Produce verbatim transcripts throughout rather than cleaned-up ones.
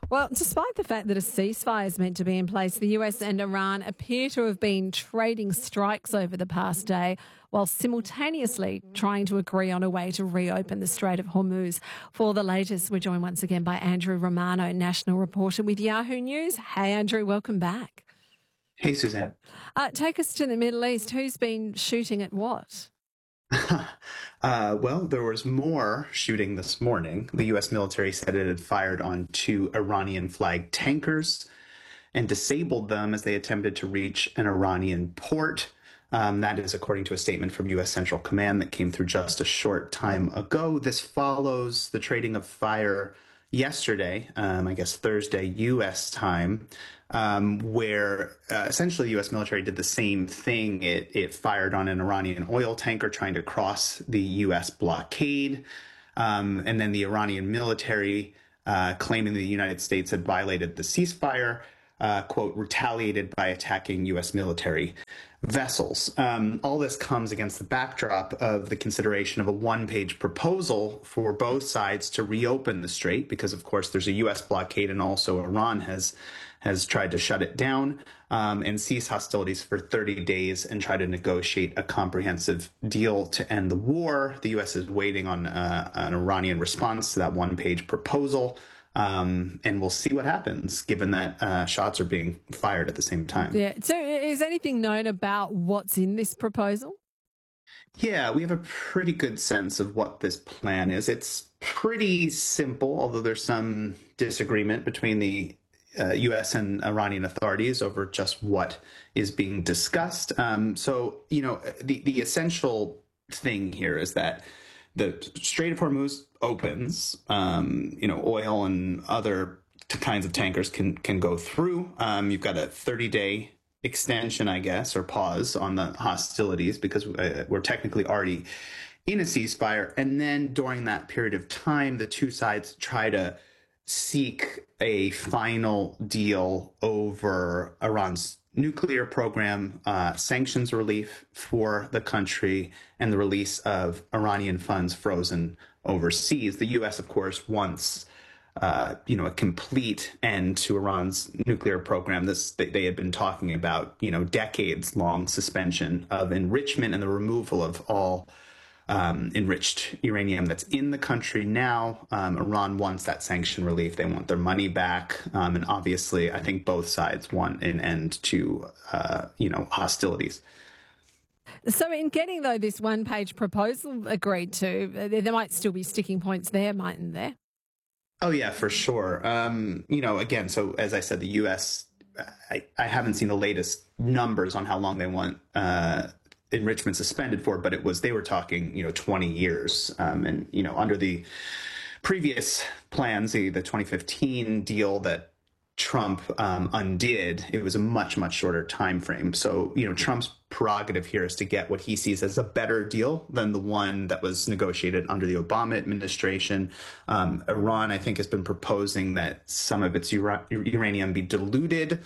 Well, despite the fact that a ceasefire is meant to be in place, the U S and Iran appear to have been trading strikes over the past day while simultaneously trying to agree on a way to reopen the Strait of Hormuz. For the latest, we're joined once again by Andrew Romano, national reporter with Yahoo News. Hey, Andrew, welcome back. Hey, Suzanne. Uh, take us to the Middle East. Who's been shooting at what? uh, well, there was more shooting this morning. The U S military said it had fired on two Iranian-flagged tankers and disabled them as they attempted to reach an Iranian port. Um, that is according to a statement from U S Central Command that came through just a short time ago. This follows the trading of fire yesterday, um, I guess Thursday U S time, um, where uh, essentially the U S military did the same thing. It, it fired on an Iranian oil tanker trying to cross the U S blockade. Um, and then the Iranian military, uh, claiming the United States had violated the ceasefire, uh, quote, retaliated by attacking U S military vessels. Um, all this comes against the backdrop of the consideration of a one-page proposal for both sides to reopen the strait, because of course there's a U S blockade and also Iran has has tried to shut it down um, and cease hostilities for thirty days and try to negotiate a comprehensive deal to end the war. The U S is waiting on uh, an Iranian response to that one-page proposal. Um, and we'll see what happens, given that uh, shots are being fired at the same time. Yeah. So is anything known about what's in this proposal? Yeah, we have a pretty good sense of what this plan is. It's pretty simple, although there's some disagreement between the uh, U S and Iranian authorities over just what is being discussed. Um, so, you know, the, the essential thing here is that the Strait of Hormuz opens, um, you know, oil and other t- kinds of tankers can can go through. Um, you've got a thirty-day extension, I guess, or pause on the hostilities because uh, we're technically already in a ceasefire. And then during that period of time, the two sides try to seek a final deal over Iran's nuclear program, uh, sanctions relief for the country, and the release of Iranian funds frozen overseas. The U S, of course, wants uh, you know, a complete end to Iran's nuclear program. This they, they had been talking about, you know, decades-long suspension of enrichment and the removal of all Um, enriched uranium that's in the country now. Um, Iran wants that sanction relief. They want their money back. Um, and obviously, I think both sides want an end to, uh, you know, hostilities. So in getting, though, this one-page proposal agreed to, there, there might still be sticking points there, mightn't there? Oh, yeah, for sure. Um, you know, again, so as I said, the U S, I, I haven't seen the latest numbers on how long they want uh enrichment suspended for, but it was, they were talking, you know, twenty years. Um, and, you know, under the previous plans, the, the twenty fifteen deal that Trump um, undid, it was a much, much shorter time frame. So, you know, Trump's prerogative here is to get what he sees as a better deal than the one that was negotiated under the Obama administration. Um, Iran, I think, has been proposing that some of its ura- uranium be diluted,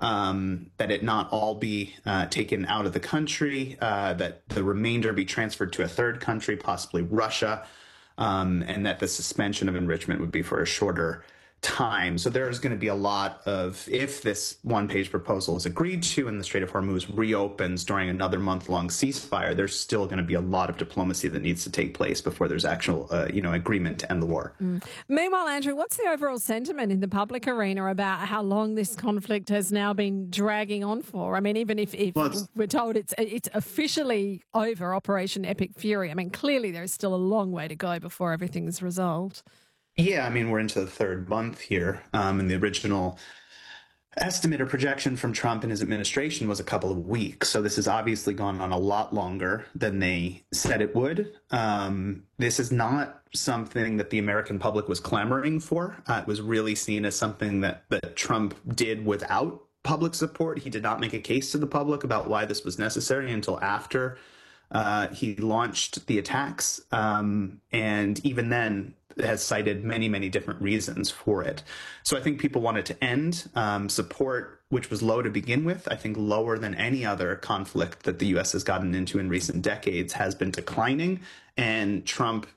Um, that it not all be uh, taken out of the country, uh, that the remainder be transferred to a third country, possibly Russia, um, and that the suspension of enrichment would be for a shorter time. So there's going to be a lot of, if this one-page proposal is agreed to and the Strait of Hormuz reopens during another month-long ceasefire, there's still going to be a lot of diplomacy that needs to take place before there's actual, uh, you know, agreement to end the war. Mm. Meanwhile, Andrew, what's the overall sentiment in the public arena about how long this conflict has now been dragging on for? I mean, even if, if well, we're told it's it's officially over, Operation Epic Fury, I mean, clearly there's still a long way to go before everything's resolved. Yeah, I mean, we're into the third month here, um, and the original estimate or projection from Trump and his administration was a couple of weeks. So this has obviously gone on a lot longer than they said it would. Um, this is not something that the American public was clamoring for. Uh, it was really seen as something that, that Trump did without public support. He did not make a case to the public about why this was necessary until after uh, he launched the attacks. Um, and even then, has cited many, many different reasons for it. So I think people wanted to end um, support, which was low to begin with. I think lower than any other conflict that the U S has gotten into in recent decades, has been declining. And Trump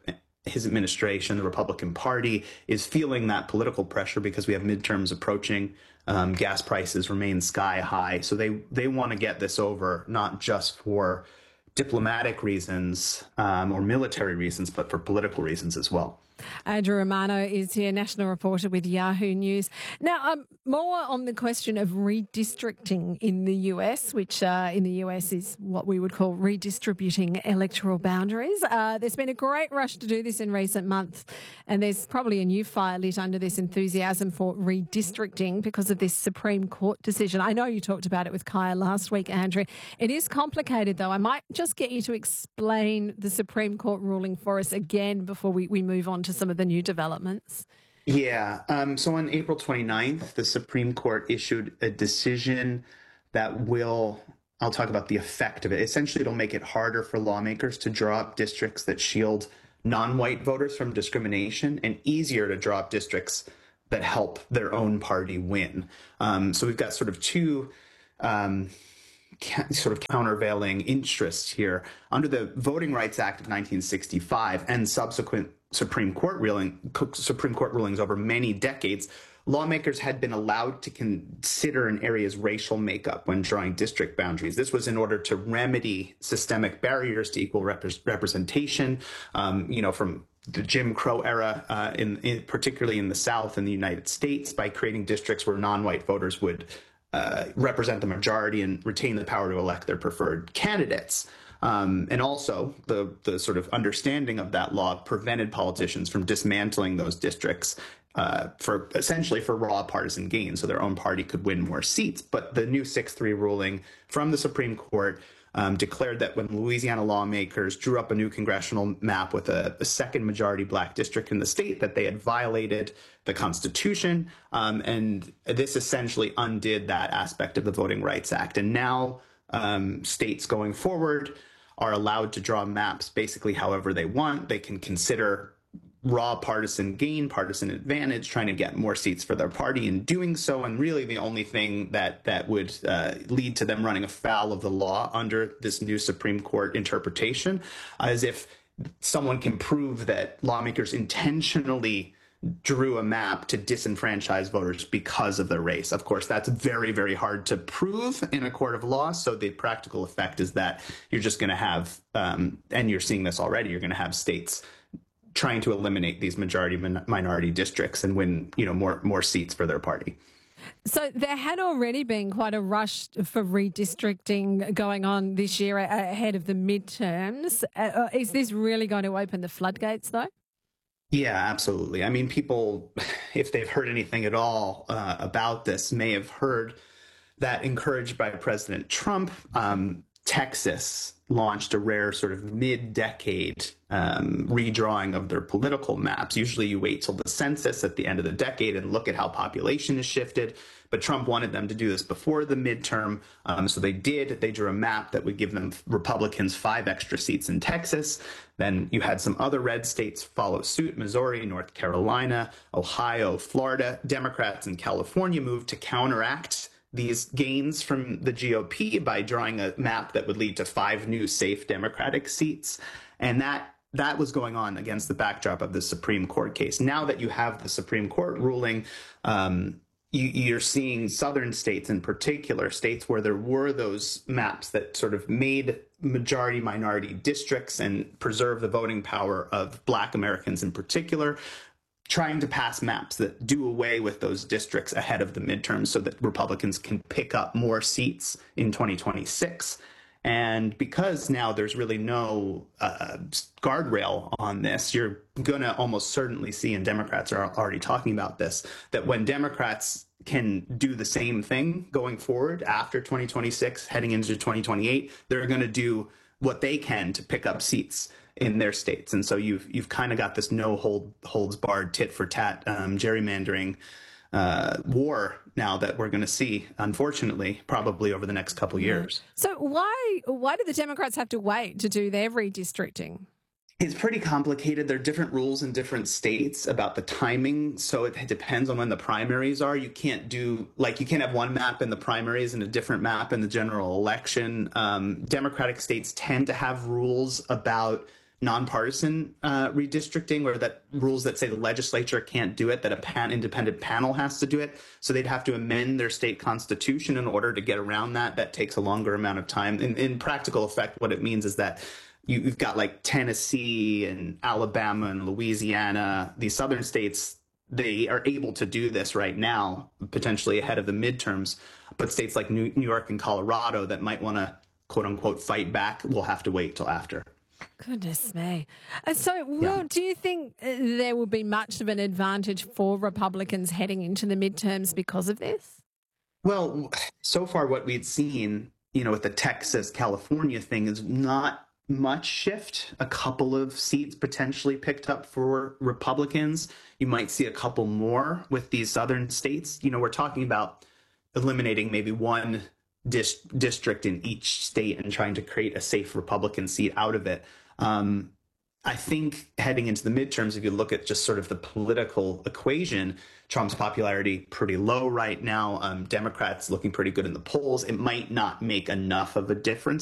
his administration, the Republican Party, is feeling that political pressure because we have midterms approaching. Um, gas prices remain sky high. So they, they want to get this over, not just for diplomatic reasons um, or military reasons, but for political reasons as well. Andrew Romano is here, national reporter with Yahoo News. Now, um, more on the question of redistricting in the U S, which uh, in the U S is what we would call redistributing electoral boundaries. Uh, there's been a great rush to do this in recent months, and there's probably a new fire lit under this enthusiasm for redistricting because of this Supreme Court decision. I know you talked about it with Kaya last week, Andrew. It is complicated, though. I might just get you to explain the Supreme Court ruling for us again before we, we move on to some of the new developments. Yeah. Um, so on April twenty-ninth, the Supreme Court issued a decision that will, I'll talk about the effect of it. Essentially, it'll make it harder for lawmakers to draw up districts that shield non-white voters from discrimination and easier to draw up districts that help their own party win. Um, so we've got sort of two um, sort of countervailing interests here. Under the Voting Rights Act of nineteen sixty-five and subsequent Supreme Court ruling, Supreme Court rulings over many decades, lawmakers had been allowed to consider an area's racial makeup when drawing district boundaries. This was in order to remedy systemic barriers to equal rep- representation, um, you know, from the Jim Crow era, uh, in, in particularly in the South in the United States, by creating districts where non-white voters would uh, represent the majority and retain the power to elect their preferred candidates. Um, and also, the the sort of understanding of that law prevented politicians from dismantling those districts uh, for essentially for raw partisan gain, so their own party could win more seats. But the new six three ruling from the Supreme Court um, declared that when Louisiana lawmakers drew up a new congressional map with a, a second majority black district in the state, that they had violated the Constitution. Um, and this essentially undid that aspect of the Voting Rights Act. And now um, states going forward are allowed to draw maps basically however they want. They can consider raw partisan gain, partisan advantage, trying to get more seats for their party in doing so. And really the only thing that that would uh, lead to them running afoul of the law under this new Supreme Court interpretation uh, is if someone can prove that lawmakers intentionally drew a map to disenfranchise voters because of their race. Of course, that's very, very hard to prove in a court of law. So the practical effect is that you're just going to have, um, and you're seeing this already, you're going to have states trying to eliminate these majority min- minority districts and win, you know, more more seats for their party. So there had already been quite a rush for redistricting going on this year ahead of the midterms. Uh, is this really going to open the floodgates, though? Yeah, absolutely. I mean, people, if they've heard anything at all uh, about this, may have heard that, encouraged by President Trump, um, Texas launched a rare sort of mid-decade um, redrawing of their political maps. Usually you wait till the census at the end of the decade and look at how population has shifted. But Trump wanted them to do this before the midterm. Um, so they did. They drew a map that would give them Republicans five extra seats in Texas. Then you had some other red states follow suit: Missouri, North Carolina, Ohio, Florida. Democrats in California moved to counteract these gains from the G O P by drawing a map that would lead to five new safe Democratic seats. And that that was going on against the backdrop of the Supreme Court case. Now that you have the Supreme Court ruling, um, you, you're seeing southern states in particular, states where there were those maps that sort of made majority minority districts and preserve the voting power of Black Americans in particular, trying to pass maps that do away with those districts ahead of the midterms so that Republicans can pick up more seats in twenty twenty-six. And because now there's really no uh, guardrail on this, you're going to almost certainly see, and Democrats are already talking about this, that when Democrats can do the same thing going forward after twenty twenty-six, heading into twenty twenty-eight, they're going to do what they can to pick up seats in their states. And so you've you've kind of got this no hold holds barred tit for tat um, gerrymandering uh, war now that we're going to see, unfortunately, probably over the next couple years. So why why do the Democrats have to wait to do their redistricting? It's pretty complicated. There are different rules in different states about the timing. So it depends on when the primaries are. You can't do, like, you can't have one map in the primaries and a different map in the general election. Um, Democratic states tend to have rules about nonpartisan uh, redistricting, or that rules that say the legislature can't do it, that a pan independent panel has to do it. So they'd have to amend their state constitution in order to get around that. That takes a longer amount of time. In, in practical effect, what it means is that you, you've got like Tennessee and Alabama and Louisiana, these southern states, they are able to do this right now, potentially ahead of the midterms. But states like New, New York and Colorado that might want to, quote unquote, fight back will have to wait till after. Goodness me. And so, Will, Yeah. do you think uh, there will be much of an advantage for Republicans heading into the midterms because of this? Well, so far what we'd seen, you know, with the Texas, California thing is not much shift. A couple of seats potentially picked up for Republicans. You might see a couple more with these southern states. You know, we're talking about eliminating maybe one dis- district in each state and trying to create a safe Republican seat out of it. Um, I think heading into the midterms, if you look at just sort of the political equation, Trump's popularity pretty low right now. Um, Democrats looking pretty good in the polls. It might not make enough of a difference